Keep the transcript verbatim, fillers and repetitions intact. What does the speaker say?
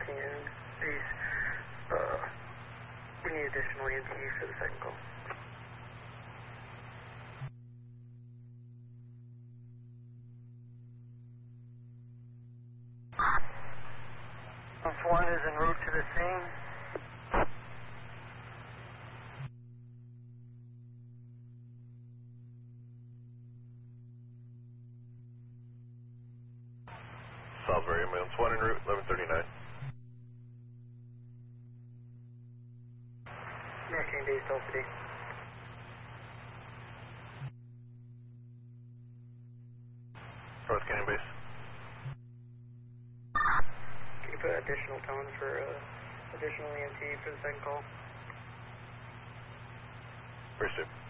ten base. Uh, we need additional E M T for the second call. One is en route to the scene. Salisbury ambulance one en route, eleven thirty-nine. Hurricane base Delta D. North Canyon base. Can you put additional tone for uh, additional E M T for the second call? Appreciate it.